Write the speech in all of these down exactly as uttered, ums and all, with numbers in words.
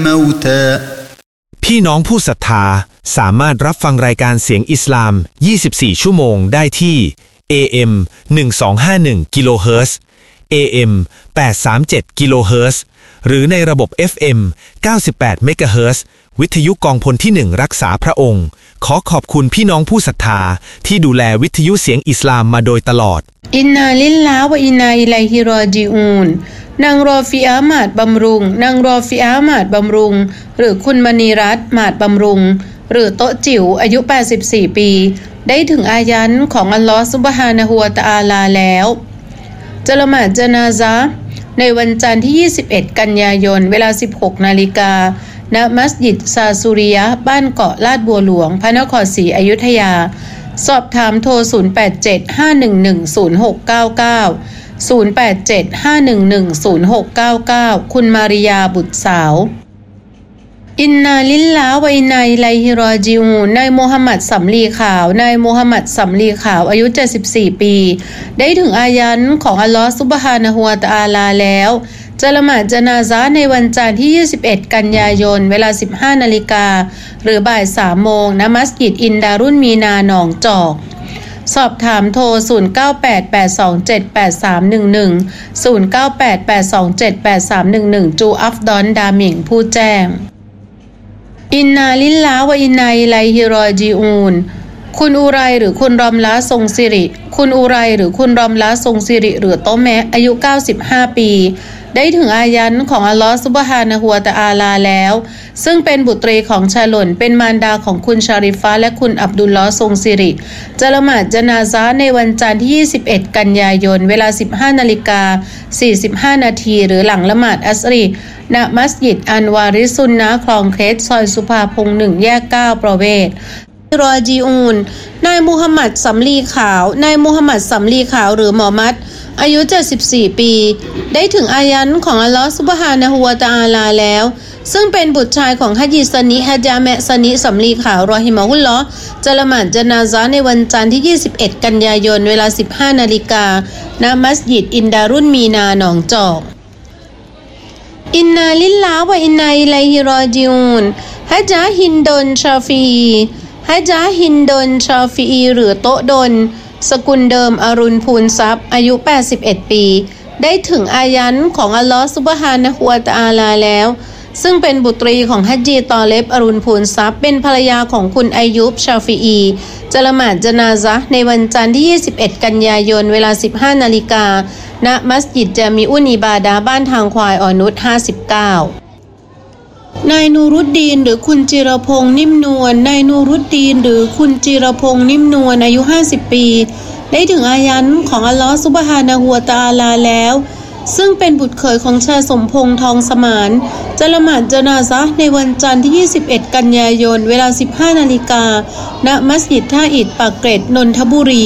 موتى พี่น้องผู้ศรัทธาสามารถรับฟังรายการเสียงอิสลามยี่สิบสี่ชั่วโมงได้ที่ เอ เอ็ม หนึ่งพันสองร้อยห้าสิบเอ็ด กิโลเฮิรตซ์ เอ เอ็ม แปดร้อยสามสิบเจ็ด กิโลเฮิรตซ์ หรือในระบบ เอฟ เอ็ม เก้าสิบแปด เมกะเฮิรตซ์ วิทยุกองพลที่หนึ่งรักษาพระองค์ขอขอบคุณพี่น้องผู้ศรัทธาที่ดูแลวิทยุเสียงอิสลามมาโดยตลอดอินนาลิลลาฮ์วะอินนาอิลัยฮิรอญิอูนนางรอฟิอาหมาดบำรุงนางรอฟิอาหมาดบำรุงหรือคุณมณีรัตน์หมาดบำรุงหรือโต๊ะจิ๋วอายุแปดสิบสี่ปีได้ถึงอายันของอัลลอฮฺซุบฮานะฮูวะตะอาลาแล้วจะละหมาดญะนาซะห์ในวันจันทร์ที่ยี่สิบเอ็ดกันยายนเวลา สิบหกนาฬิกา ณมัสยิดซาซูริยะห์บ้านเกาะลาดบัวหลวงพระนครศรีอยุธยาสอบถามโทรศูนย์ แปด เจ็ด ห้า หนึ่ง หนึ่ง ศูนย์ หก เก้า เก้า ศูนย์ แปด เจ็ด ห้า หนึ่ง หนึ่ง ศูนย์ หก เก้า เก้าคุณมาริยาบุตรสาวอินนาลิลลาฮ์วะอินนาอิลัยฮิรอญิอูนนายมูฮัมหมัดสำลีขาวนายมูฮัมหมัดสำลีขาวอายุเจ็ดสิบสี่ปีได้ถึงอายันของอัลลอฮฺซุบฮานะฮูวะตะอาลาแล้วจะละหมาดญะนาซะห์ในวันจันทร์ที่ยี่สิบเอ็ดกันยายนเวลา สิบห้านาฬิกาหรือบ่ายสามโมงณมัสยิดอินดารุนมีนาหนองจอกสอบถามโทรศูนย์ เก้า แปด แปด สอง เจ็ด แปด สาม หนึ่ง หนึ่ง ศูนย์ เก้า แปด แปด สอง เจ็ด แปด สาม หนึ่ง หนึ่งจูอัฟดอนดาหมิงผู้แจ้งอินนาลิลลาฮ์วะอินนาอิลัยฮิรอญิอูนคุณอุไรหรือคุณรอมละทรงสิริคุณอุไรหรือคุณรอมละทรงสิริหรือโตแมะอายุเก้าสิบห้าปีได้ถึงอายันของอัลลอฮฺซุบฮานะฮูวะตะอาลาแล้วซึ่งเป็นบุตรีของชาหล่นเป็นมารดาของคุณชาริฟะและคุณอับดุลลอฮ์ทรงสิริจะละหมาดญะนาซะห์ในวันจันทร์ที่ยี่สิบเอ็ดกันยายนเวลา สิบห้านาฬิกาสี่สิบห้านาทีหรือหลังละหมาดอัสรีณมัสยิดอันวาริซุนนะห์คลองเคสซอยสุภาพงษ์หนึ่งแยกเก้าประเวศรอจีอูนนายมูฮัมหมัดสำลีขาวนายมูฮัมหมัดสำลีขาวหรือหมอมัดอายุเจ็ดสิบสี่ปีได้ถึงอายันของอัลลอฮฺซุบฮานะฮูวะตะอาลาแล้วซึ่งเป็นบุตรชายของฮะญิซะนิฮะญาแมะซะนิสำลีขาวรอฮิมะฮุลลอฮ์จะละหมาดญะนาซะห์ในวันจันทร์ที่ยี่สิบเอ็ดกันยายนเวลา สิบห้านาฬิกาณมัสยิดอินดารุนมีนาหนองจอกอินนาลิลลาฮ์วะอินนาอิลัยฮิรอญิอูนฮะญาฮินดนชาฟีฮะญาฮินดนชาฟีหรือโตดนสกุลเดิมอรุณพูนทรัพย์อายุแปดสิบเอ็ดปีได้ถึงอายันของอัลลอฮฺซุบฮานะฮูวะตะอาลาแล้วซึ่งเป็นบุตรีของฮัจญีตอเลบอรุณพูนทรัพย์เป็นภรรยาของคุณอายุบชาฟีอีจะละหมาดญะนาซะห์ในวันจันทร์ที่ยี่สิบเอ็ดกันยายนเวลา สิบห้านาฬิกาณมัสยิดจามิอุนอิบาดะห์บ้านทางควายอ่อนนุชห้าสิบเก้านายนูรุดดีนหรือคุณจิรพงษ์นิ่มนวลนายนูรุดดีนหรือคุณจิรพงษ์นิ่มนวลอายุห้าสิบปีได้ถึงอายันของอัลลอฮฺซุบฮานะฮูวะตะอาลาแล้วซึ่งเป็นบุตรเขยของชายสมพงษ์ทองสมานจะละหมาดญะนาซะห์ในวันจันทร์ที่ยี่สิบเอ็ดกันยายนเวลา สิบห้านาฬิกาณมัสยิดท่าอิฐปากเกร็ดนนทบุรี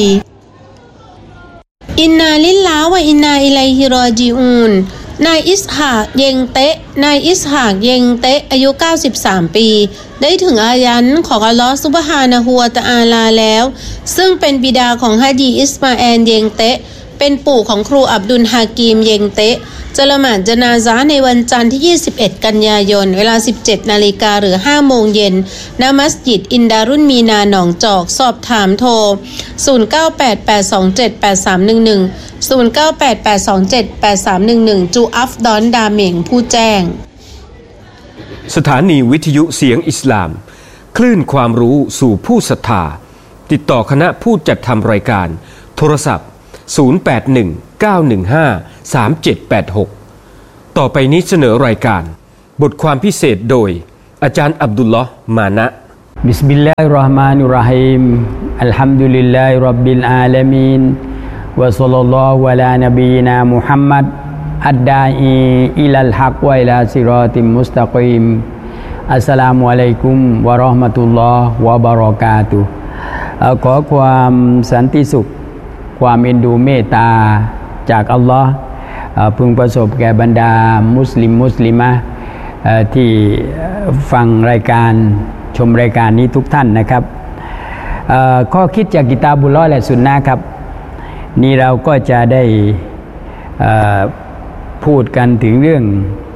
อินนาลิลลาฮ์วะอินนาอิลัยฮิรอญิอูนนายอิสฮากเยงเตะนายอิสฮากเยงเตะอายุเก้าสิบสามปีได้ถึงอายันของอัลลอฮฺซุบฮานะฮูวะตะอาลาแล้วซึ่งเป็นบิดาของฮะญีอิสมาแอลเยงเตะเป็นปู่ของครูอับดุลฮากีมเยงเตะจะละหมาดญะนาซะห์ในวันจันทร์ที่ยี่สิบเอ็ดกันยายนเวลา สิบเจ็ดนาฬิกาหรือห้าโมงเย็นณมัสยิดอินดารุนมีนาหนองจอกสอบถามโทรศูนย์ เก้า แปด แปด สอง เจ็ด แปด สาม หนึ่ง หนึ่ง ศูนย์ เก้า แปด แปด สอง เจ็ด แปด สาม หนึ่ง หนึ่งจูอัฟดอนดาเหม่งผู้แจ้งสถานีวิทยุเสียงอิสลามคลื่นความรู้สู่ผู้ศรัทธาติดต่อคณะผู้จัดทำรายการโทรศัพท์ศูนย์ แปด หนึ่ง เก้า หนึ่ง ห้า สาม เจ็ด แปด หกต่อไปนี้เสนอรายการบทความพิเศษโดยอาจารย์อับดุลลอฮ์มานะบิสมิลลาฮิรเราะห์มานิรเราะฮีมอัลฮัมดุลิลลาฮิร็อบบิลอาลามีนวะศ็อลลัลลอฮุอะลานบีนามุฮัมมัดอัดดาอีอิลัลฮักวะอิลาซิรอติมุสตะกีมอัสสลามุอะลัยกุมวะเราะห์มะตุลลอฮ์วะบะเราะกาตุฮ์ขอความสันติสุขความเอ็นดูเมตตาจากอัลลอฮ์พึงประสบแก่บรรดามุสลิมมุสลิมะที่ฟังรายการชมรายการนี้ทุกท่านนะครับข้อคิดจากกิตาบุลลอฮ์และสุนนะห์ครับนี่เราก็จะได้พูดกันถึงเรื่อง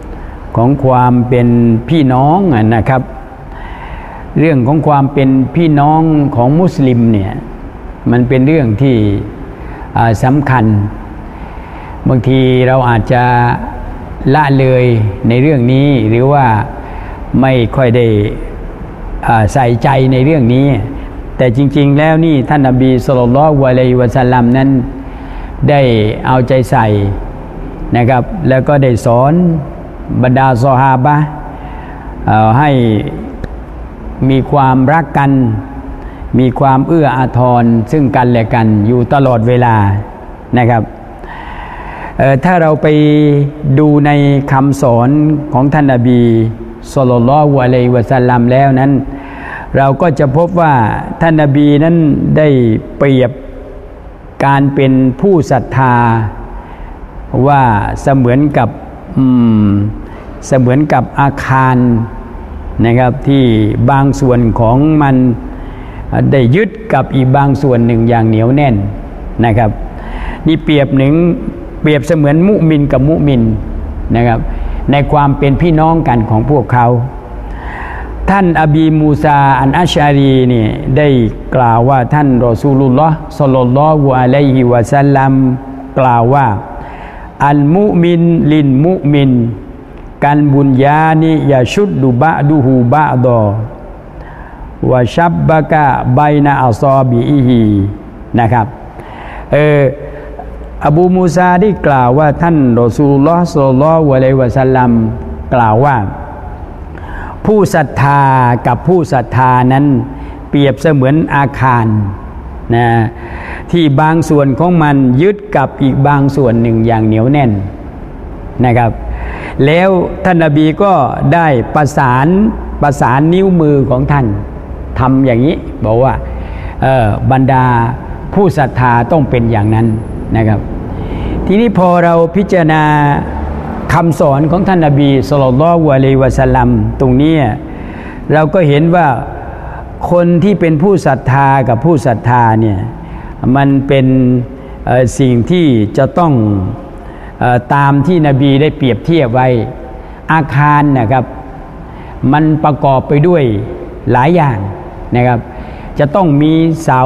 ของความเป็นพี่น้องนะครับเรื่องของความเป็นพี่น้องของมุสลิมเนี่ยมันเป็นเรื่องที่สำคัญบางทีเราอาจจะละเลยในเรื่องนี้หรือว่าไม่ค่อยได้ใส่ใจในเรื่องนี้แต่จริงๆแล้วนี่ท่านนบีศ็อลลัลลอฮุอะลัยฮิวะซัลลัมนั้นได้เอาใจใส่นะครับแล้วก็ได้สอนบรรดาซอฮาบะห์ให้มีความรักกันมีความเอื้ออาทรซึ่งกันและกันอยู่ตลอดเวลานะครับถ้าเราไปดูในคำสอนของท่านนบีศ็อลลัลลอฮุอะลัยฮิวะซัลลัมแล้วนั้นเราก็จะพบว่าท่านนบีนั้นได้เปรียบการเป็นผู้ศรัทธาว่าเสมือนกับเสมือนกับอาคารนะครับที่บางส่วนของมันได้ยึดกับอีกบางส่วนหนึ่งอย่างเหนียวแน่นนะครับนี่เปรียบหนึ่งเปรียบเสมือนมุมินกับมุมินนะครับในความเป็นพี่น้องกันของพวกเขาท่านอบีมูซาอันอัชอารีนี่ได้กล่าวว่าท่านรอซูลุลลอฮ์ศ็อลลัลลอฮุอะลัยฮิวะซัลลัมกล่าวว่าอัลมุมินลินมุมินกันบุญญานิยาชุดดุบะดูฮูบะดอวะชับบะกะไบนะอัซอบิอิฮีนะครับเอออบูมูซาได้กล่าวว่าท่านรอซูลุลลอฮ์ศ็อลลัลลอฮุอะลัยฮิวะซัลลัมกล่าวว่าผู้ศรัทธากับผู้ศรัทธานั้นเปรียบเสมือนอาคารนะที่บางส่วนของมันยึดกับอีกบางส่วนหนึ่งอย่างเหนียวแน่นนะครับแล้วท่านนบีก็ได้ประสานประสานนิ้วมือของท่านทำอย่างนี้บอกว่าเออบรรดาผู้ศรัทธาต้องเป็นอย่างนั้นนะครับทีนี้พอเราพิจารณาคำสอนของท่านนบีศ็อลลัลลอฮุอะลัยฮิวะซัลลัมตรงนี้เราก็เห็นว่าคนที่เป็นผู้ศรัทธากับผู้ศรัทธาเนี่ยมันเป็นสิ่งที่จะต้องตามที่นบีได้เปรียบเทียบไว้อาคารนะครับมันประกอบไปด้วยหลายอย่างนะครับจะต้องมีเสา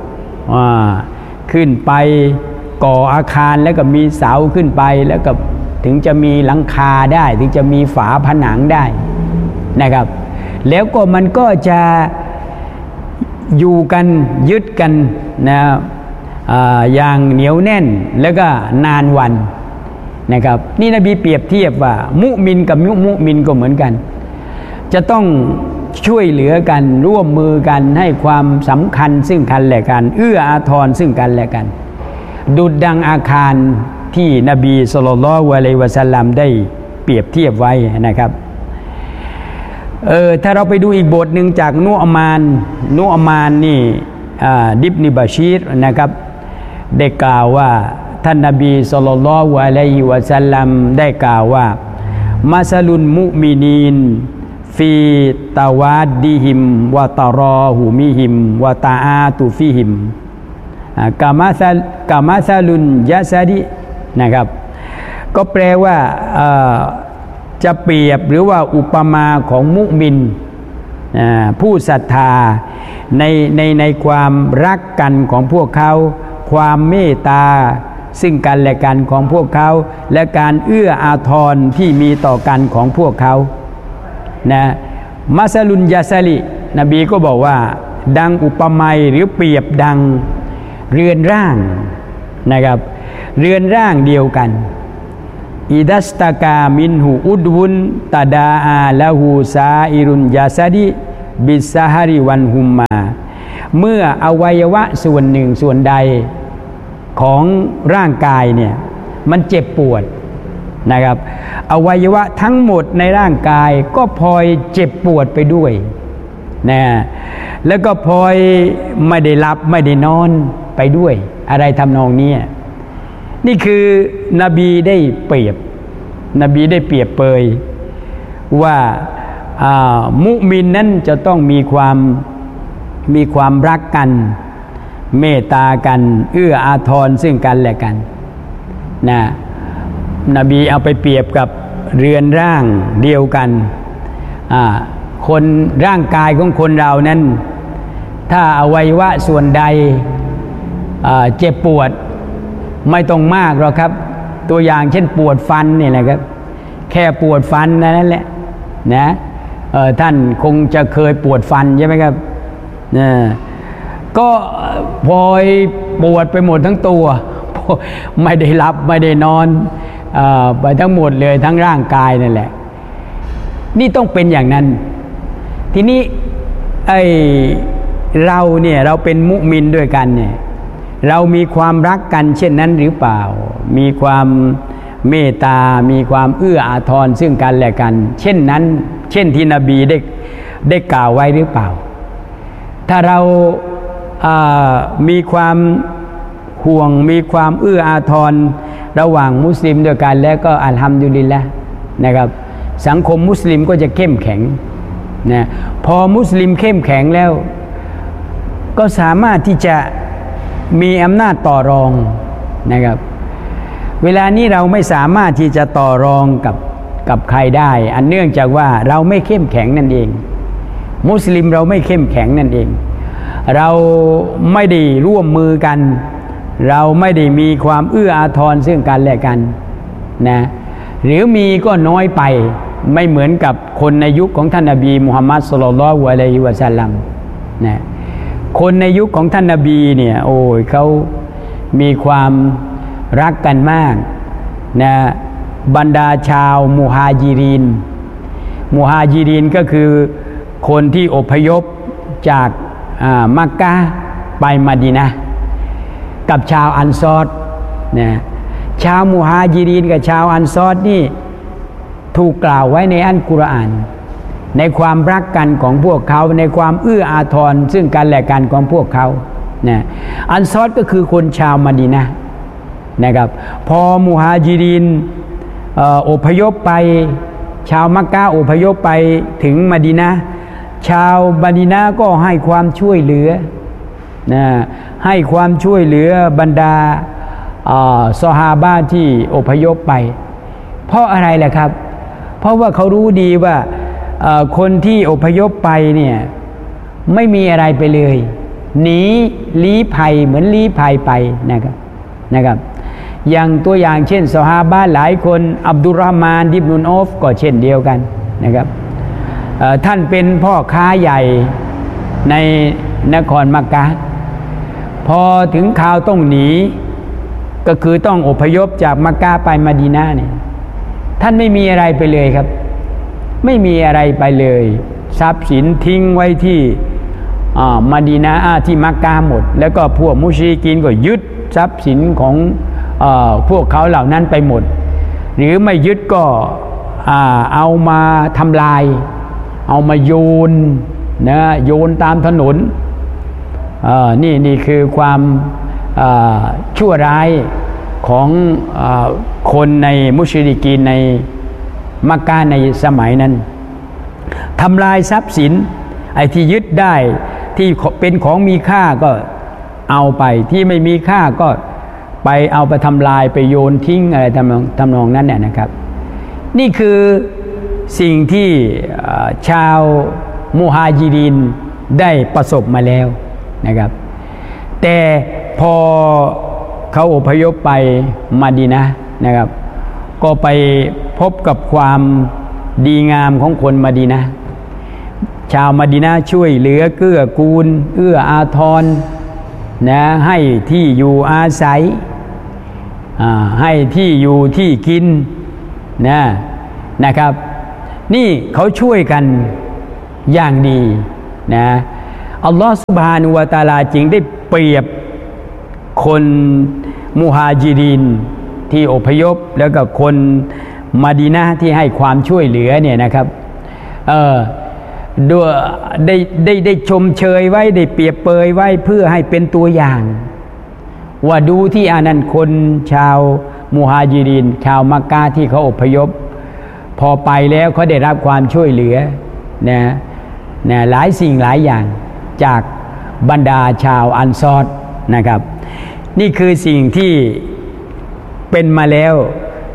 ขึ้นไปก่ออาคารแล้วก็มีเสาขึ้นไปแล้วก็ถึงจะมีหลังคาได้ถึงจะมีฝาผนังได้นะครับแล้วก็มันก็จะอยู่กันยึดกันนะอย่างเหนียวแน่นแล้วก็นานวันนะครับนี่นบีเปรียบเทียบว่ามุมินกับมุมุมินก็เหมือนกันจะต้องช่วยเหลือกันร่วมมือกันให้ความสำคัญซึ่งกันและกันเอื้ออาทรซึ่งกันและกันดุจดังอาคารที่นบีศ็อลลัลลอฮุอะลัยฮิวะซัลลัมได้เปรียบเทียบไว้นะครับเออถ้าเราไปดูอีกบทหนึ่งจากนูอ์มานนูอ์มานนี่ดิบนิบาชีรนะครับได้กล่าวว่าท่านนบีศ็อลลัลลอฮุอะลัยฮิวะซัลลัมได้กล่าวว่ามัสลุนมุมินีนฟีตาวาดดิฮิมวะตารอหูมิฮิมวะตาอาตุฟิฮิมกามาซากามาซาลุนยะซาดินะครับก็แปลว่าจะเปรียบหรือว่าอุปมาของมุมินผู้ศรัทธาในในในความรักกันของพวกเขาความเมตตาซึ่งกันและกันของพวกเขาและการเอื้ออาทรที่มีต่อกันของพวกเขานะมัสลุนยาซาลินบีก็บอกว่าดังอุปมาหรือเปรียบดังเรือนร่างนะครับเรือนร่างเดียวกันอิดัสตากามินหูอุดวุนตาดาอาละหูซาอิรุนยาซาดิบิสซาฮาริวันหุมมาเมื่ออวัยวะส่วนหนึ่งส่วนใดของร่างกายเนี่ยมันเจ็บปวดนะครับอวัยวะทั้งหมดในร่างกายก็พลอยเจ็บปวดไปด้วยนะแล้วก็พลอยไม่ได้หลับไม่ได้นอนไปด้วยอะไรทำนองนี้นี่คือนบีได้เปรียบนบีได้เปรียบเปยว่ามุมินนั้นจะต้องมีความมีความรักกันเมตตากันเอื้ออาทรซึ่งกันและกันนะนบีเอาไปเปรียบกับเรือนร่างเดียวกันคนร่างกายของคนเรานั้นถ้าอวัยวะส่วนใดเจ็บปวดไม่ต้องมากหรอกครับตัวอย่างเช่นปวดฟันนี่แหละครับแค่ปวดฟันนั่นแหละนะท่านคงจะเคยปวดฟันใช่ไหมครับนะก็พลอยปวดไปหมดทั้งตัวไม่ได้หลับไม่ได้นอนไปทั้งหมดเลยทั้งร่างกายนั่นแหละนี่ต้องเป็นอย่างนั้นทีนี้ไอเราเนี่ยเราเป็นมุมินด้วยกันเนี่ยเรามีความรักกันเช่นนั้นหรือเปล่ามีความเมตตามีความเอื้ออาทรซึ่งกันและกันเช่นนั้นเช่นที่นบีได้ได้กล่าวไว้หรือเปล่าถ้าเรามีความห่วงมีความเอื้ออาทรระหว่างมุสลิมด้วยกันแล้วก็อัลฮัมดุลิลละห์นะครับสังคมมุสลิมก็จะเข้มแข็งนะพอมุสลิมเข้มแข็งแล้วก็สามารถที่จะมีอำนาจต่อรองนะครับเวลานี้เราไม่สามารถที่จะต่อรองกับกับใครได้อันเนื่องจากว่าเราไม่เข้มแข็งนั่นเองมุสลิมเราไม่เข้มแข็งนั่นเองเราไม่ได้ร่วมมือกันเราไม่ได้มีความเอื้ออาทรซึ่งกันและกันนะหรือมีก็น้อยไปไม่เหมือนกับคนในยุคของท่านนบีมุฮัมมัดศ็อลลัลลอฮุอะลัยฮิวะซัลลัมนะคนในยุคของท่านนบีเนี่ยโอ้ยเขามีความรักกันมากนะบรรดาชาวมุฮาญิรินมุฮาญิรินก็คือคนที่อพยพจากมักกะฮ์ไปมะดีนะห์กับชาวอันซอรนะชาวมุฮาญิรินกับชาวอันซอรนี่ถูกกล่าวไว้ในอัลกุรอานในความรักกันของพวกเขาในความเอื้ออาทรซึ่งกันและกันของพวกเขานะอันซอรก็คือคนชาวมะดีนะห์นะครับพอมุฮาญิรินอพยพไปชาวมักกะฮ์อพยพไปถึงมะดีนะห์ชาวมะดีนะห์ก็ให้ความช่วยเหลือนะให้ความช่วยเหลือบรรดาซอฮาบะห์ที่อพยพไปเพราะอะไรล่ะครับเพราะว่าเขารู้ดีว่าคนที่อพยพไปเนี่ยไม่มีอะไรไปเลยหนีลี้ภัยเหมือนลี้ภัยไปนะครับนะครับอย่างตัวอย่างเช่นซอฮาบะห์หลายคนอับดุลรอห์มานอิบนุนออฟก็เช่นเดียวกันนะครับท่านเป็นพ่อค้าใหญ่ในนครมักกะฮ์พอถึงข่าวต้องหนีก็คือต้องอพยพจากมักกะฮ์ไปมะดีนะห์เนี่ยท่านไม่มีอะไรไปเลยครับไม่มีอะไรไปเลยทรัพย์สินทิ้งไว้ที่มะดีนะห์ที่มักกะฮ์หมดแล้วก็พวกมุชริกีนก็ยึดทรัพย์สินของพวกเขาเหล่านั้นไปหมดหรือไม่ยึดก็เอามาทำลายเอามาโยนนะโยนตามถนนนี่นี่คือความชั่วร้ายของคนในมุชริกีนในมักกะฮ์ในสมัยนั้นทำลายทรัพย์สินไอ้ที่ยึดได้ที่เป็นของมีค่าก็เอาไปที่ไม่มีค่าก็ไปเอาไปทำลายไปโยนทิ้งอะไรทำนองทำนองนั้นเนี่ยนะครับนี่คือสิ่งที่ชาวมุฮาญิรินได้ประสบมาแล้วนะครับแต่พอเขาอพยพไปมะดีนะห์นะครับก็ไปพบกับความดีงามของคนมะดีนะห์ชาวมะดีนะห์ช่วยเหลือเกื้อกูลเอื้ออาทรนะให้ที่อยู่อาศัยให้ที่อยู่ที่กินนะนะครับนี่เขาช่วยกันอย่างดีนะอัลลอฮฺซุบฮานะฮูวะตะอาลาจึงได้เปรียบคนมุฮาญิรินที่อพยพแล้วก็คนมะดีนะห์ที่ให้ความช่วยเหลือเนี่ยนะครับเออด้วยได้ได้ได้ชมเชยไว้ได้เปรียบเปยไว้เพื่อให้เป็นตัวอย่างว่าดูที่อานันคนชาวมุฮาญิรินชาวมักกะฮ์ที่เขาอพยพพอไปแล้วเขาได้รับความช่วยเหลือนะนะหลายสิ่งหลายอย่างจากบรรดาชาวอันซอรนะครับนี่คือสิ่งที่เป็นมาแล้ว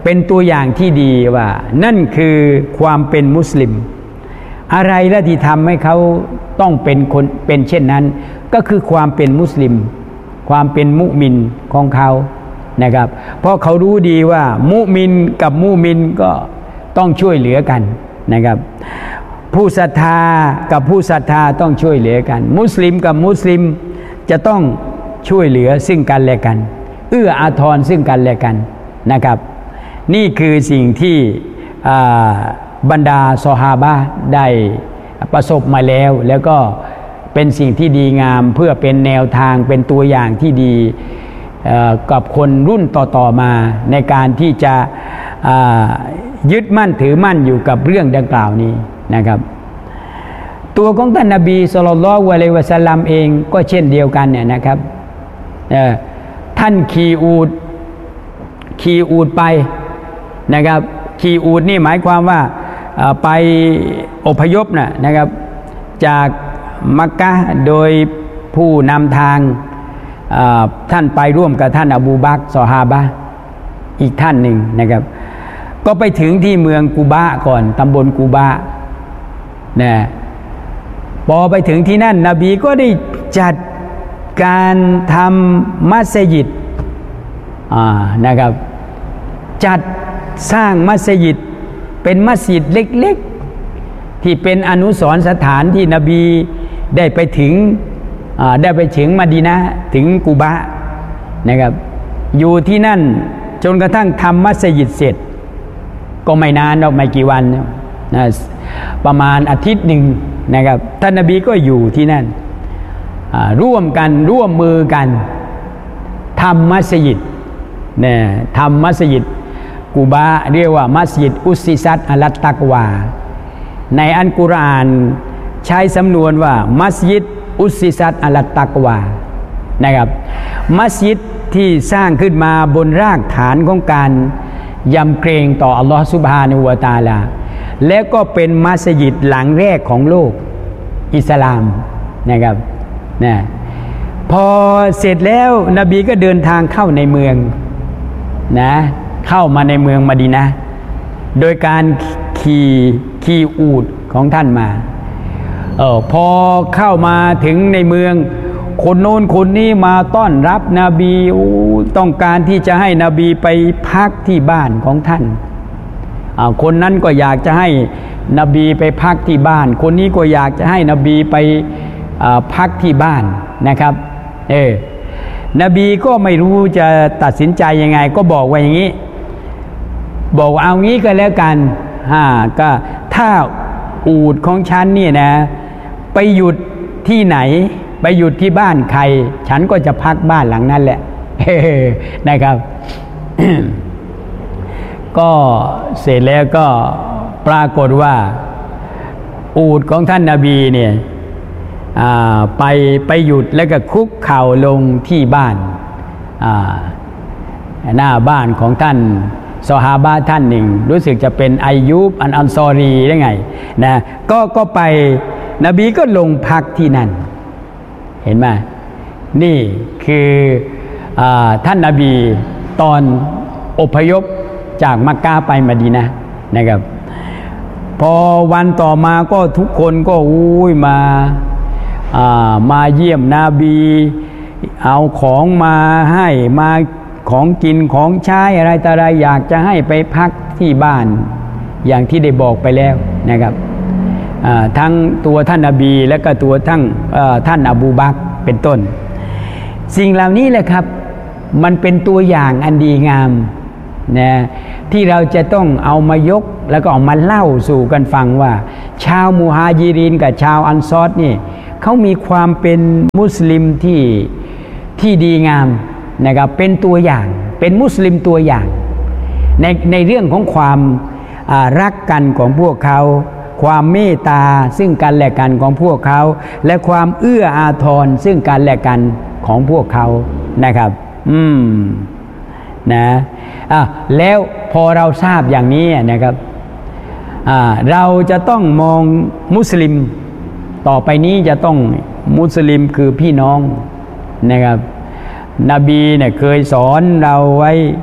เป็นตัวอย่างที่ดีว่านั่นคือความเป็นมุสลิมอะไรละที่ทำให้เขาต้องเป็นคนเป็นเช่นนั้นก็คือความเป็นมุสลิมความเป็นมุมินของเขานะครับเพราะเขารู้ดีว่ามุมินกับมุมินก็ต้องช่วยเหลือกันนะครับผู้ศรัทธากับผู้ศรัทธาต้องช่วยเหลือกันมุสลิมกับมุสลิมจะต้องช่วยเหลือซึ่งกันและกันเอื้ออาทรซึ่งกันและกันนะครับนี่คือสิ่งที่บรรดาซอฮาบะห์ได้ประสบมาแล้วแล้วก็เป็นสิ่งที่ดีงามเพื่อเป็นแนวทางเป็นตัวอย่างที่ดีกับคนรุ่นต่อๆมาในการที่จะยึดมั่นถือมั่นอยู่กับเรื่องดังกล่าวนี้นะครับตัวของท่านนบีศ็อลลัลลอฮุอะลัยฮิวะซัลลัมเองก็เช่นเดียวกันเนี่ยนะครับท่านขี่อูฐขี่อูฐไปนะครับขี่อูฐนี่หมายความว่าไปอพยพนะนะครับจากมักกะฮ์โดยผู้นำทางท่านไปร่วมกับท่านอบูบักรซอฮาบะห์อีกท่านหนึ่งนะครับก็ไปถึงที่เมืองกูบะก่อนตำบลกูบะนะพอไปถึงที่นั่นนบีก็ได้จัดการทำมัสยิดนะครับจัดสร้างมัสยิดเป็นมัสยิดเล็กๆที่เป็นอนุสรณ์สถานที่นบีได้ไปถึงได้ไปถึงมะดีนะห์ถึงกูบะนะครับอยู่ที่นั่นจนกระทั่งทำมัสยิดเสร็จก็ไม่นานหรอกไม่กี่วันนะประมาณอาทิตย์หนึ่งนะครับท่านนบีก็อยู่ที่นั่นร่วมกันร่วมมือกันทำมัสยิดเนี่ยทำมัสยิดกูบะเรียกว่ามัสยิดอุสซิซัตอะลัตตักวาในอัลกุรอานใช้สำนวนว่ามัสยิดอุสซิซัตอะลัตตักวานะครับมัสยิดที่สร้างขึ้นมาบนรากฐานของการยำเกรงต่ออัลลอฮฺซุบฮานะฮูวะตะอาลาและก็เป็นมัสยิดหลังแรกของโลกอิสลามนะครับนะพอเสร็จแล้วนบีก็เดินทางเข้าในเมืองนะเข้ามาในเมืองมะดีนะห์โดยการขี่ขี่อูฐของท่านมาเออพอเข้ามาถึงในเมืองคนโน้นคนนี้มาต้อนรับนบีต้องการที่จะให้นบีไปพักที่บ้านของท่านคนนั้นก็อยากจะให้นบีไปพักที่บ้านคนนี้ก็อยากจะให้นบีไปพักที่บ้านนะครับเออนบีก็ไม่รู้จะตัดสินใจยังไงก็บอกว่าอย่างนี้บอกเอางี้ก็แล้วกันฮ่าก็ถ้าอูฐของฉันนี่นะไปหยุดที่ไหนไปหยุดที่บ้านใครฉันก็จะพักบ้านหลังนั้นแหละนะครับ ก็เสร็จแล้วก็ปรากฏว่าอูฐของท่านนบีเนี่ยไปไปหยุดแล้วก็คุกเข่าลงที่บ้านหน้าบ้านของท่านซอฮาบะห์ท่านหนึ่งรู้สึกจะเป็นอายุบอันอันซอรีได้ไงนะก็ก็ไปนบีก็ลงพักที่นั่นเห็นไหมนี่คืออท่านนบีตอนอพยพจากมักกะฮ์ไปมะดีนะห์นะครับพอวันต่อมาก็ทุกคนก็อุ้ยมามาเยี่ยมนบีเอาของมาให้มาของกินของใช้อะไรต่ออะไรอยากจะให้ไปพักที่บ้านอย่างที่ได้บอกไปแล้วนะครับทั้งตัวท่านนบีและก็ตัวทั้งท่านอบูบักรเป็นต้นสิ่งเหล่านี้แหละครับมันเป็นตัวอย่างอันดีงามนะที่เราจะต้องเอามายกแล้วก็เอามาเล่าสู่กันฟังว่าชาวมุฮาญิรินกับชาวอันซอรนี่เขามีความเป็นมุสลิมที่ที่ดีงามนะครับเป็นตัวอย่างเป็นมุสลิมตัวอย่างในในเรื่องของความรักกันของพวกเขาความเมตตาซึ่งกันและกันของพวกเขาและความเอื้ออาทรซึ่งกันและกันของพวกเขานะครับอืมนะอ่ะแล้วพอเราทราบอย่างนี้นะครับอ่าเราจะต้องมองมุสลิมต่อไปนี้จะต้องมุสลิมคือพี่น้องนะครับนบีเนี่ยเคยสอนเราไว้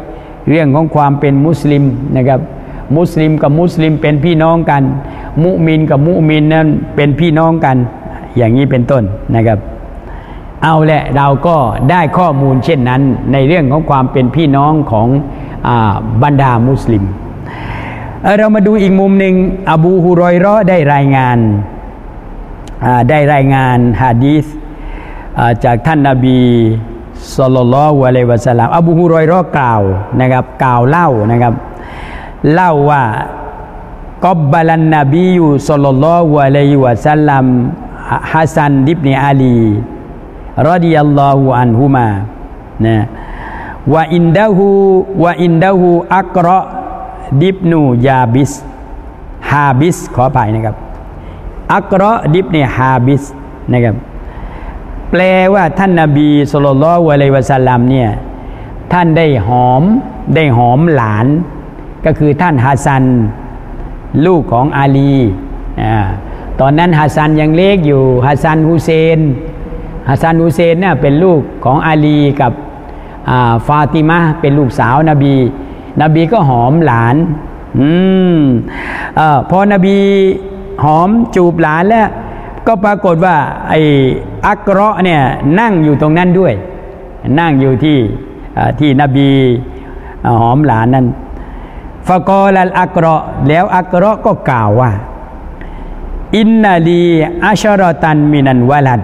เรื่องของความเป็นมุสลิมนะครับมุสลิมกับมุสลิมเป็นพี่น้องกันมุมินกับมุมินนั้นเป็นพี่น้องกันอย่างนี้เป็นต้นนะครับเอาแหละเราก็ได้ข้อมูลเช่นนั้นในเรื่องของความเป็นพี่น้องของอ่าบรรดามุสลิมเรามาดูอีกมุมหนึ่งอบูฮุรอยเราะห์ได้รายงานได้รายงานหะดีษจากท่านนบีศ็อลลัลลอฮุอะลัยฮิวะซัลลัมอบูฮุรอยเราะห์กล่าวนะครับกล่าวเล่านะครับเล่าว่ากับบะลันนบียุศ็อลลัลลอฮุอะลัยฮิวะซัลลัมฮะซันอิบนุอาลีรอฎิยัลลอฮุอันฮุมานะวะอินดะฮูวะอินดะฮูอักเราะดิบนูยาบิสฮาบิสขออภัยนะครับอักเราะดิบเนี่ยฮาบิสนะครับแปลว่าท่านนบีศ็อลลัลลอฮุอะลัยฮิวะซัลลัมเนี่ยท่านได้หอมได้หอมหลานก็คือท่านฮัสซันลูกของอาลีอ่าตอนนั้นฮัสซันยังเล็กอยู่ฮัสซันฮุเซนฮัสซันฮุเซนเนี่ยเป็นลูกของอาลีกับอ่าฟาติมะห์เป็นลูกสาวนบีนบีก็หอมหลานอืมเอ่อพอนบีหอมจูบหลานแล้วก็ปรากฏว่าไอ้อักเราะห์เนี่ยนั่งอยู่ตรงนั้นด้วยนั่งอยู่ที่ที่นบีหอมหลานนั้นฟะกอลัลอักเราะห์แล้วอักเราะห์ก็กล่าวว่าอินนาลีอัชรอตันมินันวะลัด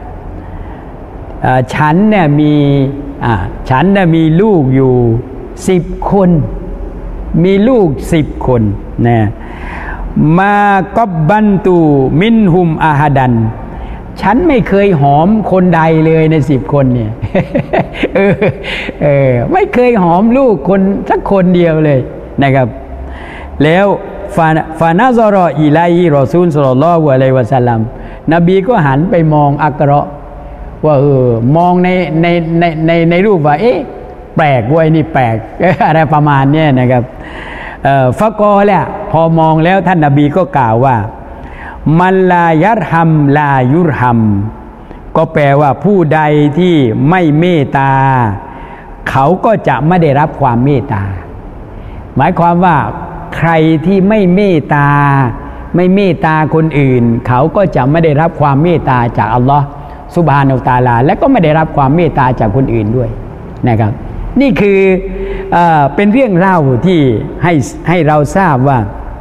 ฉันเนี่ยมีฉันเนี่ยมีลูกอยู่สิบคนมีลูกสิบคนนะมากับบบันตูมินหุมอาฮัดันฉันไม่เคยหอมคนใดเลยในสิบคนเนี่ย เออเออไม่เคยหอมลูกคนสักคนเดียวเลยนะครับแล้วฟาฟานาซอรออิลัยฮิรอซูลศ็อลลัลลอฮุอะลัยฮิวะซัลลัมนบีก็หันไปมองอักเราะห์ว่าเออมองในในในในในรูปว่าเอ๊ะแปลกเว้ยนี่แปลกอะไรประมาณนี้นะครับเอ่อฟะกอละพอมองแล้วท่านนบีก็กล่าวว่ามันลายัรฮัมลายุรฮัมก็แปลว่าผู้ใดที่ไม่เมตตาเขาก็จะไม่ได้รับความเมตตาหมายความว่าใครที่ไม่เมตตาไม่เมตตาคนอื่นเขาก็จะไม่ได้รับความเมตตาจากอัลลอฮ์ซุบฮานะฮูวะตะอาลาและก็ไม่ได้รับความเมตตาจากคนอื่นด้วยนะครับนี่คือเอ่อเป็นเรื่องเล่าที่ให้ให้เราทราบว่า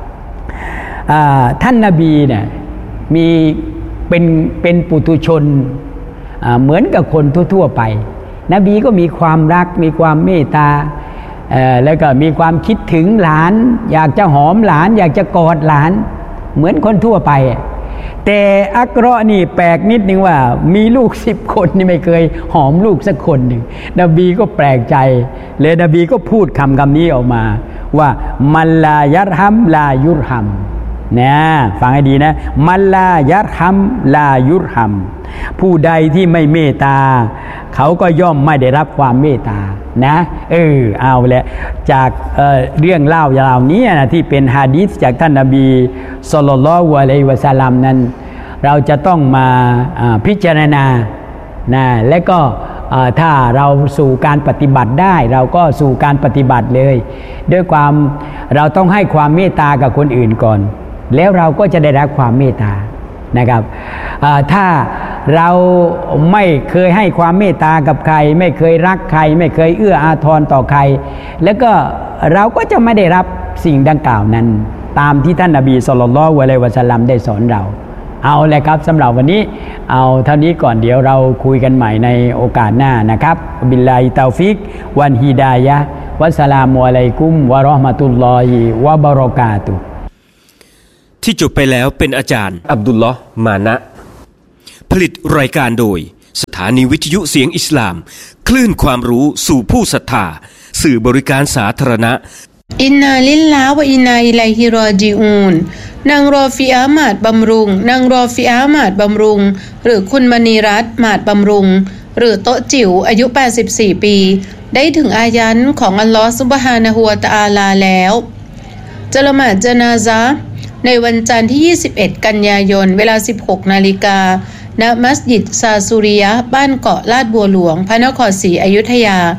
ท่านนบีเนี่ยมีเป็นเป็นปุถุชนเหมือนกับคนทั่วๆไปนบีก็มีความรักมีความเมตตาแล้วก็มีความคิดถึงหลานอยากจะหอมหลานอยากจะกอดหลานเหมือนคนทั่วไปแต่อักเราะห์นี่แปลกนิดนึงว่ามีลูกสิบคนนี่ไม่เคยหอมลูกสักคนหนึ่งนบีก็แปลกใจเลยนบีก็พูดคำคำนี้ออกมาว่ามันลายัรฮัมลายุรฮัมนะฟังให้ดีนะมันลายัรฮัมลายุรฮัมผู้ใดที่ไม่เมตตาเขาก็ย่อมไม่ได้รับความเมตตานะเออเอาแหละจาก เอ่อ เรื่องเล่าเหล่านี้นะที่เป็นหะดีษจากท่านนบีศ็อลลัลลอฮุอะลัยฮิวะซัลลัมนั้นเราจะต้องมาพิจารณานะและก็ถ้าเราสู่การปฏิบัติได้เราก็สู่การปฏิบัติเลยด้วยความเราต้องให้ความเมตตากับคนอื่นก่อนแล้วเราก็จะได้รับความเมตตานะครับถ้าเราไม่เคยให้ความเมตตากับใครไม่เคยรักใครไม่เคยเอื้ออาทรต่อใครแล้วก็เราก็จะไม่ได้รับสิ่งดังกล่าวนั้นตามที่ท่านนบีศ็อลลัลลอฮุอะลัยฮิวะซัลลัมได้สอนเราเอาเลยครับสำหรับวันนี้เอาเท่านี้ก่อนเดี๋ยวเราคุยกันใหม่ในโอกาสหน้านะครับบิลลาฮิตาวฟิกวันฮิดายะฮ์วัสสลามุอะลัยกุมวะเราะห์มะตุลลอฮิวะบะเราะกาตุฮ์ที่จบไปแล้วเป็นอาจารย์อับดุลลอฮ์มานะผลิตรายการโดยสถานีวิทยุเสียงอิสลามคลื่นความรู้สู่ผู้ศรัทธาสื่อบริการสาธารณะอินนาลิลลาห์วะอินนาอิลัยฮิรอญิอูนนางรอฟิอาหมาดบำรุงนางรอฟิอาหมาดบำรุงหรือคุณมณีรัตน์หมาดบำรุงหรือโต๊ะจิ๋วอายุแปดสิบสี่ปีได้ถึงอายันของอัลลอฮฺซุบฮานะฮูวะตะอาลาแล้วจะละหมาดญะนาซะห์ในวันจันทร์ที่ยี่สิบเอ็ดกันยายนเวลา สิบหกนาฬิกา ณมัสยิดซาซูริยะห์บ้านเกาะลาดบัวหลวงพระนครศรีอยุธยา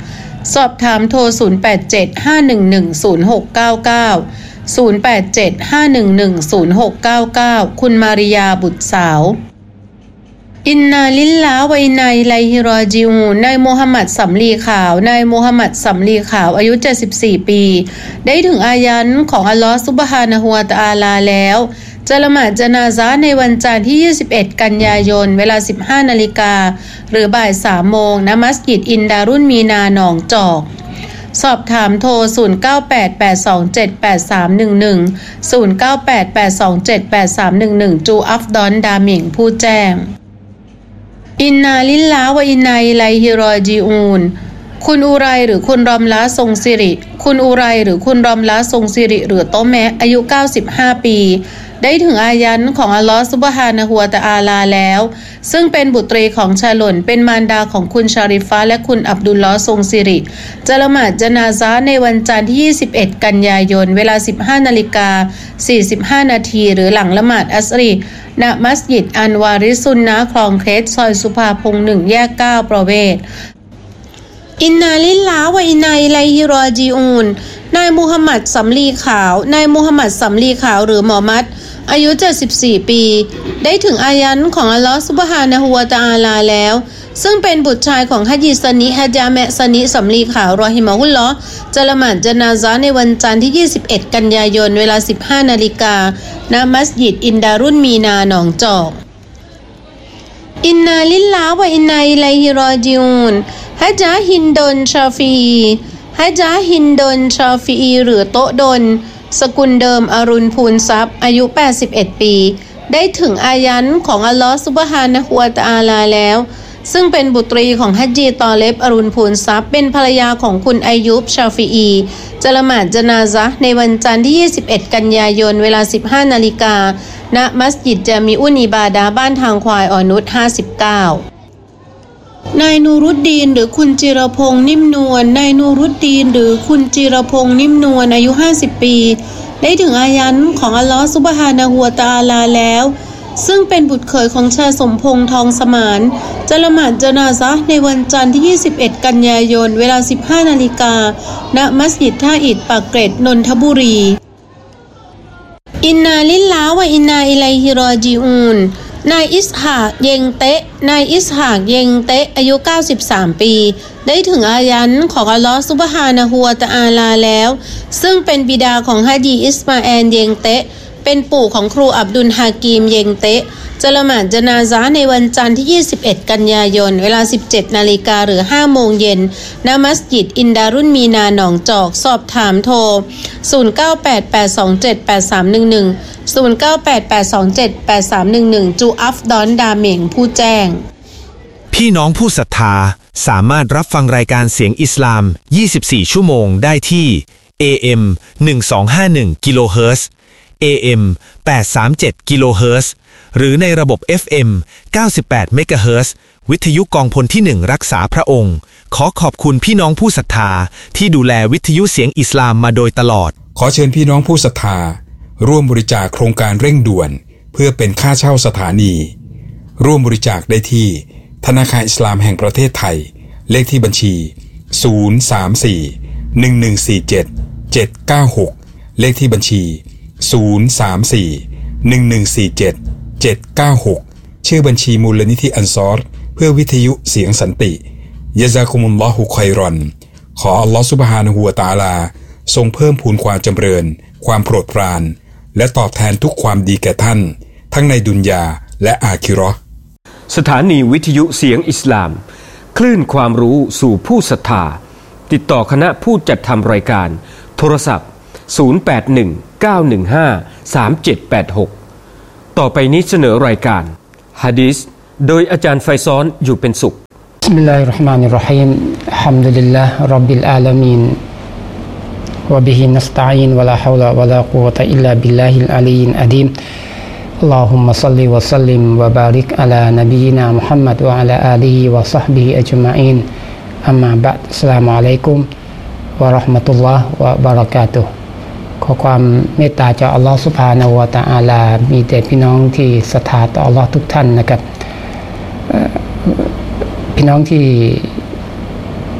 สอบถามโทรศูนย์ แปด เจ็ด ห้า หนึ่ง หนึ่ง ศูนย์ หก เก้า เก้า ศูนย์ แปด เจ็ด ห้า หนึ่ง หนึ่ง ศูนย์ หก เก้า เก้า คุณมาริยาบุตรสาวอินนาลิลลาฮ์วะอินนาอิลัยฮิรอญิอูนนายมูฮัมหมัดสำลีขาวนายมูฮัมหมัดสำลีขาวอายุเจ็ดสิบสี่ปีได้ถึงอายันของอัลลอฮฺซุบฮานะฮูวะตะอาลาแล้วจะละหมาดญะนาซะห์ในวันจันทร์ที่ยี่สิบเอ็ดกันยายนเวลา สิบห้านาฬิกาหรือบ่ายสามโมงณมัสยิดอินดารุนมีนาหนองจอกสอบถามโทรศูนย์ เก้า แปด แปด สอง เจ็ด แปด สาม หนึ่ง หนึ่ง ศูนย์ เก้า แปด แปด สอง เจ็ด แปด สาม หนึ่ง หนึ่งจูอัฟดอนดาหมิงผู้แจ้งอินนาลิลลาฮ์วะอินนาอิลัยฮิรอญิอูนคุณอุไรหรือคุณรอมละทรงสิริคุณอุไรหรือคุณรอมละทรงสิริหรือโตแมะอายุเก้าสิบห้าปีได้ถึงอายันของอัลลอฮฺซุบฮานะฮูวะตะอาลาแล้วซึ่งเป็นบุตรีของชาลนเป็นมารดาของคุณชาริฟะและคุณอับดุลลอฮ์ทรงสิริจะละหมาดญะนาซะห์ในวันจันทร์ที่ยี่สิบเอ็ดกันยายนเวลา สิบห้านาฬิกาสี่สิบห้านาทีหรือหลังละหมาดอัสรีณมัสยิดอันวาริซุนนะห์คลองเคสซอยสุภาพงษ์หนึ่งแยกเก้าประเวศอินนาลิลลาฮ์วะอินนาอิลัยฮิรอญิอูนนายมูฮัมหมัดสำลีขาวนายมูฮัมหมัดสำลีขาวหรือหมอมัดอายุเจ็ดสิบสี่ปีได้ถึงอายันของอัลลอฮฺซุบฮานะฮูวะตะอาลาแล้วซึ่งเป็นบุตรชายของฮะญีซะนีฮะญาแมะซะนีสำลีขาวรอฮิมะฮุลลอฮ์จะละหมาดญะนาซะห์ในวันจันทร์ที่ยี่สิบเอ็ดกันยายนเวลา สิบห้านาฬิกาณมัสยิดอินดารุนมีนาหนองจอกอินนาลิลลาฮ์วะอินนาอิลัยฮิรอญิอูนฮะญาฮินดนชาฟีฮะญาฮินดนชาฟีหรือโตดนสกุลเดิมอรุณพูนทรัพย์อายุแปดสิบเอ็ดปีได้ถึงอายันของอัลลอฮฺซุบฮานะฮูวะตะอาลาแล้วซึ่งเป็นบุตรีของฮัจญีตอเลบอรุณพูนทรัพย์เป็นภรรยาของคุณอายุบชาฟีอีจะละหมาดญะนาซะห์ในวันจันทร์ที่ยี่สิบเอ็ดกันยายนเวลา สิบห้านาฬิกาณมัสยิดญะมีอุนอิบาดะห์บ้านทางควายอ่อนนุชห้าสิบเก้านายนูรุดดีนหรือคุณจิรพงษ์นิ่มนวลนายนูรุดดีนหรือคุณจิรพงษ์นิ่มนวลอายุห้าสิบปีได้ถึงอายันของอัลลอฮฺซุบฮานะฮูวะตะอาลาแล้วซึ่งเป็นบุตรเขยของชายสมพงษ์ทองสมานจะละหมาดญะนาซะห์ในวันจันทร์ที่ยี่สิบเอ็ดกันยายนเวลา สิบห้านาฬิกาณมัสยิดท่าอิฐปากเกร็ดนนทบุรีอินนาลิลลาฮ์วะอินนาอิลัยฮิรอญิอูนนายอิสฮากเยงเตะนายอิสฮากเยงเตะอายุเก้าสิบสามปีได้ถึงอายันของอัลลอฮฺซุบฮานะฮูวะตะอาลาแล้วซึ่งเป็นบิดาของฮะญีอิสมาแอลเยงเตะเป็นปู่ของครูอับดุลฮากีมเยงเตะจะละหมาดญะนาซะห์ในวันจันทร์ที่ยี่สิบเอ็ดกันยายนเวลา สิบเจ็ดนาฬิกาหรือห้าโมงเย็นณมัสยิดอินดารุนมีนาหนองจอกสอบถามโทรศูนย์ เก้า แปด แปด สอง เจ็ด แปด สาม หนึ่ง หนึ่ง ศูนย์ เก้า แปด แปด สอง เจ็ด แปด สาม หนึ่ง หนึ่งจูอัฟดอนดาเหม่งผู้แจ้งพี่น้องผู้ศรัทธาสามารถรับฟังรายการเสียงอิสลามยี่สิบสี่ชั่วโมงได้ที่ เอ เอ็ม หนึ่งสองห้าหนึ่ง กิโลเฮิรตซ์ เอ เอ็ม แปดสามเจ็ด กิโลเฮิรตซ์หรือในระบบ เอฟ เอ็ม เก้าสิบแปด เมกะเฮิรตซ์วิทยุกองพลที่หนึ่งรักษาพระองค์ขอขอบคุณพี่น้องผู้ศรัทธาที่ดูแลวิทยุเสียงอิสลามมาโดยตลอดขอเชิญพี่น้องผู้ศรัทธาร่วมบริจาคโครงการเร่งด่วนเพื่อเป็นค่าเช่าสถานีร่วมบริจาคได้ที่ธนาคารอิสลามแห่งประเทศไทยเลขที่บัญชีศูนย์ สาม สี่ หนึ่ง หนึ่ง สี่ เจ็ด เจ็ด เก้า หกเลขที่บัญชีศูนย์ สาม สี่ หนึ่ง หนึ่ง สี่ เจ็ด เจ็ด เก้า หกชื่อบัญชีมูลนิธิอันซอรเพื่อวิทยุเสียงสันติยะซากุมุลลอฮุค็อยรอนขออัลลอฮฺซุบฮานะฮูวะตะอาลาทรงเพิ่มพูนความจำเริญความโปรดปรานและตอบแทนทุกความดีแก่ท่านทั้งในดุนยาและอาคิเราะห์สถานีวิทยุเสียงอิสลามคลื่นความรู้สู่ผู้ศรัทธาติดต่อคณะผู้จัดทำรายการโทรศัพท์ศูนย์ แปด หนึ่ง เก้า หนึ่ง ห้า สาม เจ็ด แปด หกต่อไปนี้เสนอรายการหะดีษโดยอาจารย์ไฟซ้อนอยู่เป็นสุขบิสมิลลาฮิรเราะห์มานิรเราะฮีมฮัมดุลิลลาฮิร็อบบิลอาลามีนวะบิฮินัสตะอีนวะลาฮาวละวะลากุวะตะอิลลาบิลลาฮิลอาลียิลอะดีมอัลลอฮุมมะศ็อลลิวะซัลลิมวะบาริกอะลานบีนามุฮัมมัดวะอะลาอาลีฮิวะศ็อฮบิฮิอัจมะอีนอัมมาบะดอัสสลามุอะลัยกุมวะเราะห์มะตุลลอฮ์วะบะเราะกาตุฮ์ขอความเมตตาจากอัลลอฮฺซุบฮานะฮูวะตะอาลามีแต่พี่น้องที่ศรัทธาต่ออัลลอฮฺทุกท่านนะครับพี่น้องที่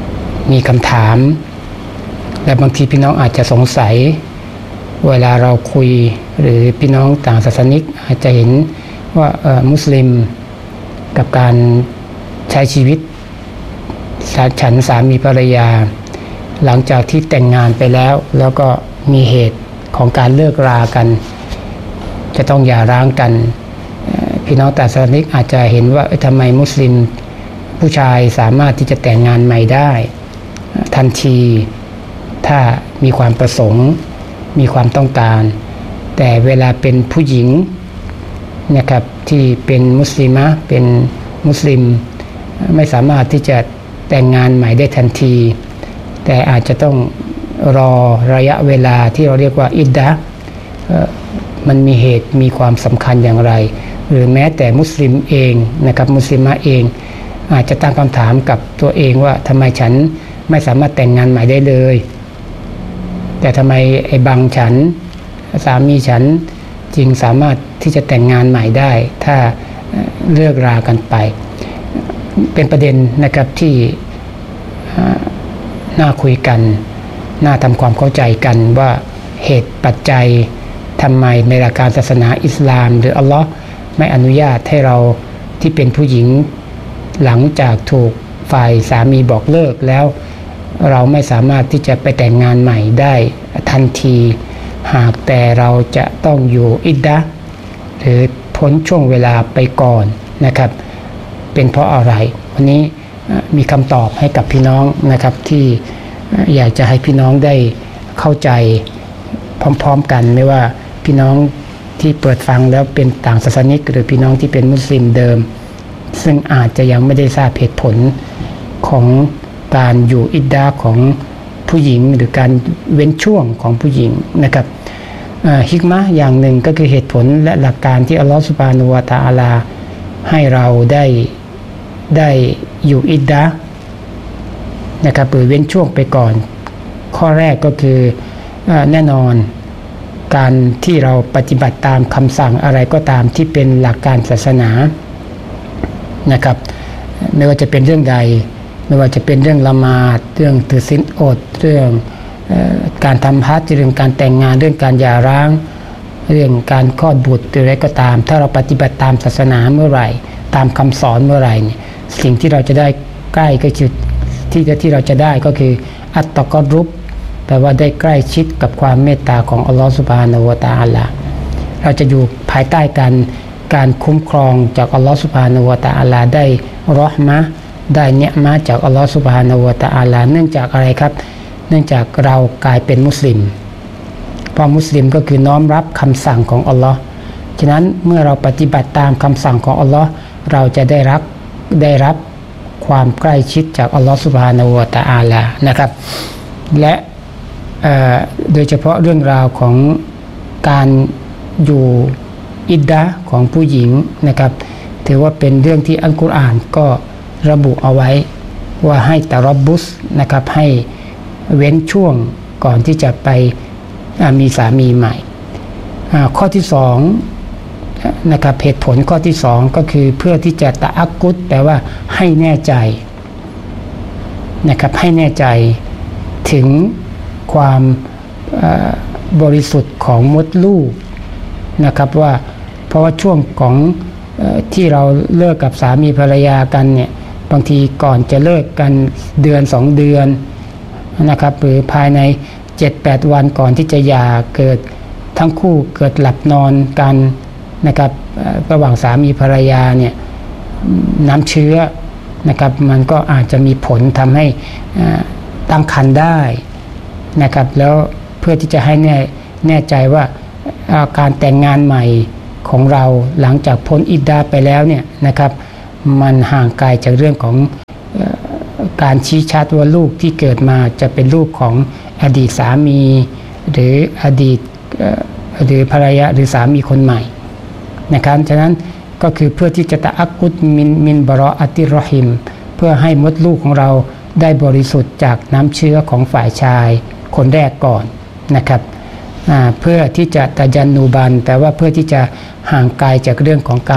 มีคำถามและบางทีพี่น้องอาจจะสงสัยเวลาเราคุยหรือพี่น้องต่างศาสนิกอาจจะเห็นว่ามุสลิมกับการใช้ชีวิตฉันสามีภรรยาหลังจากที่แต่งงานไปแล้วแล้วก็มีเหตุของการเลิกรากันจะต้องหย่าร้างกันพี่น้องต่างศาสนิกอาจจะเห็นว่าทำไมมุสลิมผู้ชายสามารถที่จะแต่งงานใหม่ได้ทันทีถ้ามีความประสงค์มีความต้องการแต่เวลาเป็นผู้หญิงนะครับที่เป็นมุสลิมะเป็นมุสลิมไม่สามารถที่จะแต่งงานใหม่ได้ทันทีแต่อาจจะต้องรอระยะเวลาที่เราเรียกว่าอิดดะห์มันมีเหตุมีความสำคัญอย่างไรหรือแม้แต่มุสลิมเองนะครับมุสลิมะเองอาจจะตั้งคำถามกับตัวเองว่าทำไมฉันไม่สามารถแต่งงานใหม่ได้เลยแต่ทำไมไอ้บางฉันสามีฉันจึงสามารถที่จะแต่งงานใหม่ได้ถ้าเลิกรากันไปเป็นประเด็นนะครับที่น่าคุยกันน่าทำความเข้าใจกันว่าเหตุปัจจัยทำไมในหลักการศาสนาอิสลามหรืออัลลอฮ์ไม่อนุญาตให้เราที่เป็นผู้หญิงหลังจากถูกฝ่ายสามีบอกเลิกแล้วเราไม่สามารถที่จะไปแต่งงานใหม่ได้ทันทีหากแต่เราจะต้องอยู่อิดดะห์หรือพ้นช่วงเวลาไปก่อนนะครับเป็นเพราะอะไรวันนี้มีคำตอบให้กับพี่น้องนะครับที่อยากจะให้พี่น้องได้เข้าใจพร้อมๆกันไม่ว่าพี่น้องที่เปิดฟังแล้วเป็นต่างศาสนิกหรือพี่น้องที่เป็นมุสลิมเดิมซึ่งอาจจะยังไม่ได้ทราบเหตุผลของการอยู่อิดดะห์ของผู้หญิงหรือการเว้นช่วงของผู้หญิงนะครับฮิกมะห์อย่างหนึ่งก็คือเหตุผลและหลักการที่อัลลอฮฺซุบฮานะฮูวะตะอาลาให้เราได้ได้อยู่อิดดะห์นะครับหรือเว้นช่วงไปก่อนข้อแรกก็คือแน่นอนการที่เราปฏิบัติตามคำสั่งอะไรก็ตามที่เป็นหลักการศาสนานะครับไม่ว่าจะเป็นเรื่องใดไม่ว่าจะเป็นเรื่องละหมาดเรื่องถือศีลอดเรื่องการทำฮัจญ์เรื่องการแต่งงานเรื่องการหย่าร้างเรื่องการคลอดบุตรหรืออะไรก็ตามถ้าเราปฏิบัติตามศาสนาเมื่อไหร่ตามคำสอนเมื่อไหร่เนี่ยสิ่งที่เราจะได้ใกล้ก็คือที่ที่เราจะได้ก็คืออัตตะกอรุบแปลว่าได้ใกล้ชิดกับความเมตตาของอัลลอฮฺซุบฮานะฮูวะตะอาลาเราจะอยู่ภายใต้การการคุ้มครองจากอัลลอฮฺซุบฮานะฮูวะตะอาลาได้เราะห์มะห์ได้เนียมะห์จากอัลลอฮฺซุบฮานะฮูวะตะอาลาเนื่องจากอะไรครับเนื่องจากเรากลายเป็นมุสลิมเพราะมุสลิมก็คือน้อมรับคำสั่งของอัลลอฮ์ฉะนั้นเมื่อเราปฏิบัติตามคำสั่งของอัลลอฮ์เราจะได้รับได้รับความใกล้ชิดจากอัลลอฮ์ซุบฮานะฮูวะตะอาลานะครับและโดยเฉพาะเรื่องราวของการอยู่อิดดะห์ของผู้หญิงนะครับถือว่าเป็นเรื่องที่อัลกุรอานก็ระบุเอาไว้ว่าให้ตะรอบบุสนะครับให้เว้นช่วงก่อนที่จะไปมีสามีใหม่ข้อที่สองนะครับเหตุผลข้อที่สองก็คือเพื่อที่จะตะอักกุดแปลว่าให้แน่ใจนะครับให้แน่ใจถึงความบริสุทธิ์ของมดลูกนะครับว่าเพราะว่าช่วงของที่เราเลิกกับสามีภรรยากันเนี่ยบางทีก่อนจะเลิกกันเดือนสองเดือนนะครับหรือภายใน เจ็ดแปด วันก่อนที่จะหย่าเกิดทั้งคู่เกิดหลับนอนกันนะครับระหว่างสามีภรรยาเนี่ยน้ำเชื้อนะครับมันก็อาจจะมีผลทำให้ตั้งครรภ์ได้นะครับแล้วเพื่อที่จะให้แน่แน่ใจว่าการแต่งงานใหม่ของเราหลังจากพ้นอิดดะห์ไปแล้วเนี่ยนะครับมันห่างไกลจากเรื่องของการชี้ชัดว่าลูกที่เกิดมาจะเป็นลูกของอดีตสามีหรืออดีตหรือภรรยาหรือสามีคนใหม่นะครับฉะนั้นก็คือเพื่อที่จะตะอักกุดมินมินบะเราะอะติรอฮิมเพื่อให้มดลูกของเราได้บริสุทธิ์จากน้ำเชื้อของฝ่ายชายคนแรกก่อนนะครับเพื่อที่จะตะยันนูบันแปลว่าเพื่อที่จะห่างไกลจากเรื่องของการ